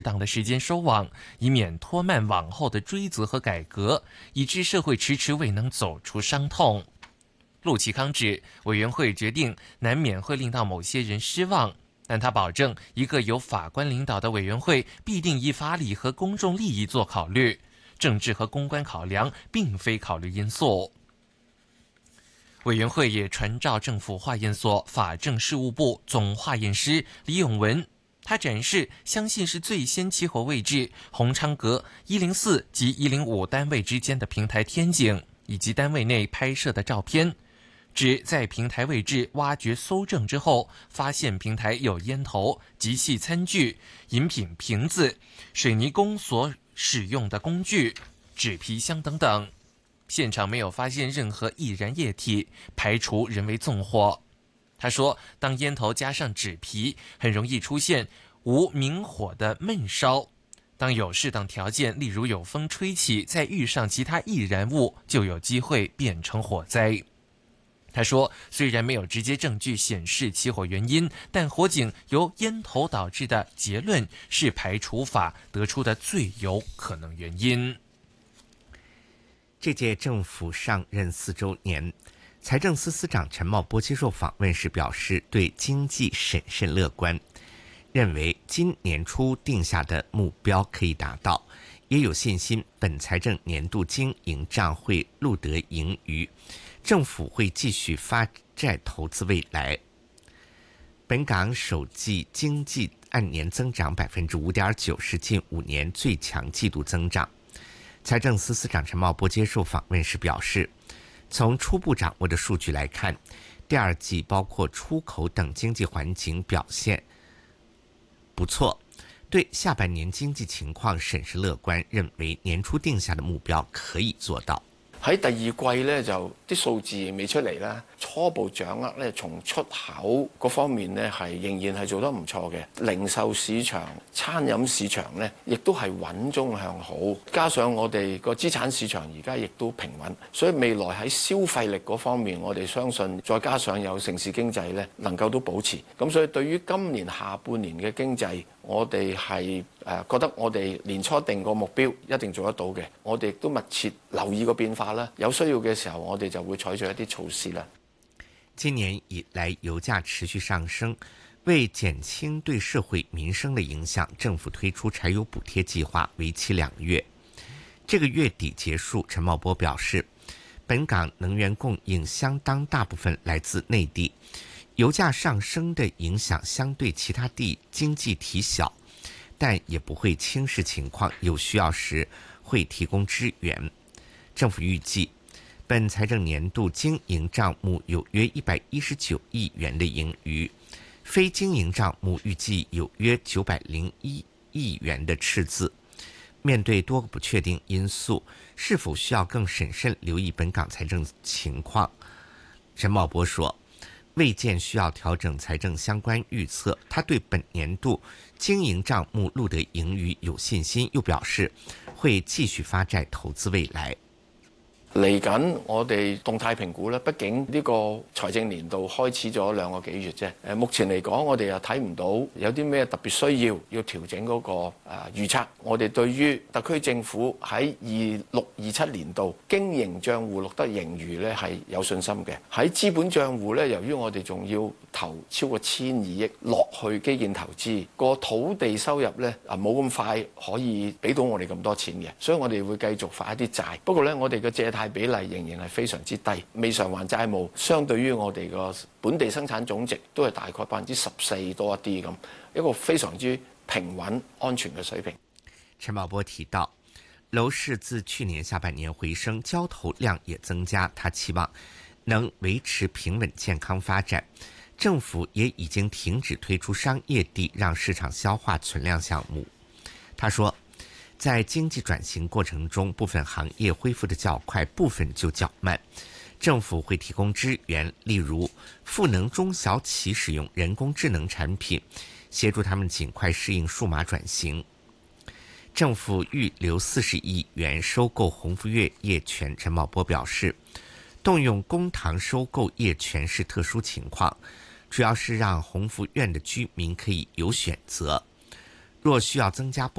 当的时间收网，以免拖慢往后的追责和改革，以致社会迟迟未能走出伤痛。陆启康指，委员会决定难免会令到某些人失望，但他保证，一个由法官领导的委员会必定以法理和公众利益做考虑，政治和公关考量并非考虑因素。委员会也传召政府化验所法政事务部总化验师李永文，他展示相信是最先起火位置洪昌阁104及105单位之间的平台天井，以及单位内拍摄的照片，指在平台位置挖掘搜证之后，发现平台有烟头、集器餐具、饮品瓶子、水泥工所使用的工具、纸皮箱等等。现场没有发现任何易燃液体，排除人为纵火。他说，当烟头加上纸皮，很容易出现无明火的闷烧。当有适当条件，例如有风吹起，再遇上其他易燃物，就有机会变成火灾。他说，虽然没有直接证据显示起火原因，但火警由烟头导致的结论是排除法得出的最有可能原因。 这届政府上任4周年，财政司司长陈茂波接受访问时表示，对经济审慎乐观，认为今年初定下的目标可以达到，也有信心本财政年度经营账会录得盈余，政府会继续发债投资未来。本港首季经济按年增长 5.9%， 是近5年最强季度增长。财政司司长陈茂波接受访问时表示，从初步掌握的数据来看，第二季包括出口等经济环境表现不错，对下半年經濟情況審慎樂觀，認為年初定下的目標可以做到。 喺第二季咧就啲數字未出嚟啦，初步掌握咧從出口嗰方面咧係仍然係做得唔錯嘅，零售市場、餐飲市場咧亦都係穩中向好，加上我哋個資產市場而家亦都平穩，所以未來喺消費力嗰方面，我哋相信再加上有城市經濟咧能夠都保持，咁所以對於今年下半年嘅經濟，我哋係覺得我哋年初定個目標一定做得到嘅，我哋亦都密切留意個變化啦，有需要嘅時候我哋就會採取一啲措施啦。 今年以來油價持續上升，為減輕對社會民生的影響，政府推出柴油補貼計劃，為期2個月。這個月底結束，陳茂波表示，本港能源供應相當大部分來自內地，油價上升的影響相對其他地經濟體小，但也不會輕視情況，有需要時會提供支援。政府預計本財政年度經營帳目有約119億元的盈餘，非經營帳目預計有約901億元的赤字。面對多個不確定因素，是否需要更審慎留意本港財政情況？陳茂波說，未見需要調整財政相關預測，他對本年度經營帳目錄得盈餘有信心，又表示會繼續發債投資未來。 嚟緊我哋動態評估咧，畢竟呢個財政年度開始咗2個幾月啫。目前嚟講，我哋又睇唔到有啲咩特別需要調整嗰個預測。我哋對於特區政府喺26-27年度經營帳戶錄得盈餘咧係有信心嘅。喺資本帳戶咧，由於我哋仲要投超過1,200億落去基建投資，個土地收入咧冇咁快可以俾到我哋咁多錢嘅，所以我哋會繼續發一啲債。不過咧，我哋嘅借貸比例仍然係非常之低，未償還債務相對於我哋個本地生產總值都係大概14%多一啲咁，一個非常之平穩安全嘅水平。 陳茂波提到，樓市自去年下半年回升，交投量也增加，他期望能維持平穩健康發展。政府也已經停止推出商業地讓市場消化存量項目。他說，在經濟轉型過程中，部分行業恢復得較快，部分就較慢。政府會提供支援，例如賦能中小企使用人工智能產品，協助他們盡快適應數碼轉型。政府預留40億元收購鴻福苑業權，陳茂波表示，動用公帑收購業權是特殊情況，主要是讓鴻福苑的居民可以有選擇。 若需要增加